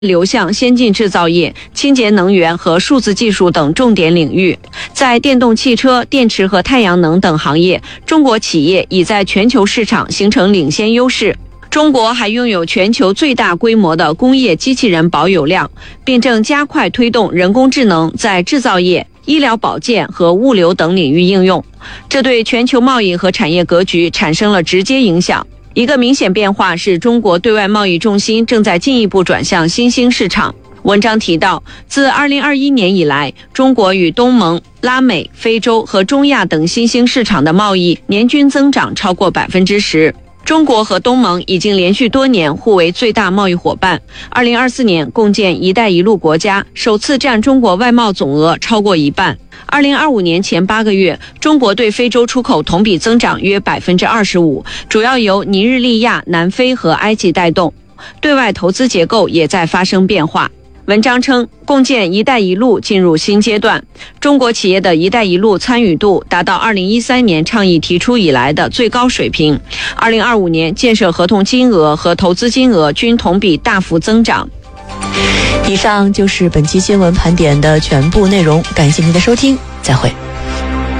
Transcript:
流向先进制造业、清洁能源和数字技术等重点领域。在电动汽车、电池和太阳能等行业，中国企业已在全球市场形成领先优势。中国还拥有全球最大规模的工业机器人保有量，并正加快推动人工智能在制造业、医疗保健和物流等领域应用，这对全球贸易和产业格局产生了直接影响。一个明显变化是中国对外贸易重心正在进一步转向新兴市场。文章提到，自2021年以来，中国与东盟、拉美、非洲和中亚等新兴市场的贸易年均增长超过10%。中国和东盟已经连续多年互为最大贸易伙伴。2024年共建“一带一路”国家首次占中国外贸总额超过一半。2025年前8个月，中国对非洲出口同比增长约25%，主要由尼日利亚、南非和埃及带动。对外投资结构也在发生变化。文章称，共建“一带一路”进入新阶段，中国企业的一带一路参与度达到2013年倡议提出以来的最高水平。2025年建设合同金额和投资金额均同比大幅增长。 以上就是本期新闻盘点的全部内容，感谢您的收听，再会。